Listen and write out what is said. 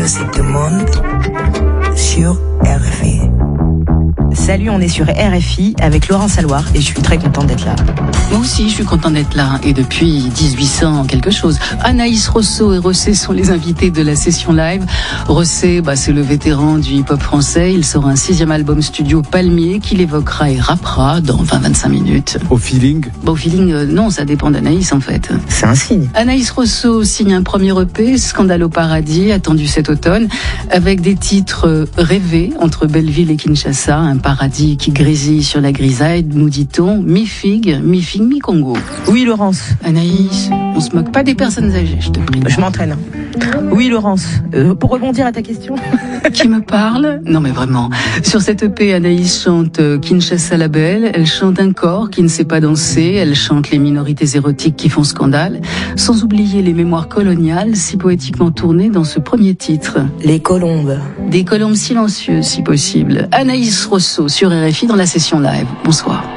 Music du monde sur RFI. Salut, on est sur RFI avec Laurence Alloire et je suis très contente d'être là. Moi aussi, je suis contente d'être là. Et depuis 1800 quelque chose. Anaïs Rosso et Rossé sont les invités de la session live. Rossé, c'est le vétéran du hip-hop français. Il sort un 6e album studio Palmier qu'il évoquera et rappera dans 20-25 minutes. Au feeling Au feeling, non, ça dépend d'Anaïs en fait. C'est un signe. Anaïs Rosso signe un premier EP, Scandale au paradis, attendu cet automne, avec des titres rêvés entre Belleville et Kinshasa, un paradis qui grésille sur la grisaille, nous dit-on, mi-figue, mi-Congo. Oui, Laurence. Anaïs, on se moque pas des personnes âgées, je te prie. Je m'entraîne. Oui, Laurence. Pour rebondir à ta question. Qui me parle? Non mais vraiment. Sur cette EP, Anaïs chante Kinshasa la belle, elle chante un corps qui ne sait pas danser, elle chante les minorités érotiques qui font scandale, sans oublier les mémoires coloniales si poétiquement tournées dans ce premier titre. Les colombes. Des colombes silencieuses si possible. Anaïs Rosso sur RFI dans la session live. Bonsoir.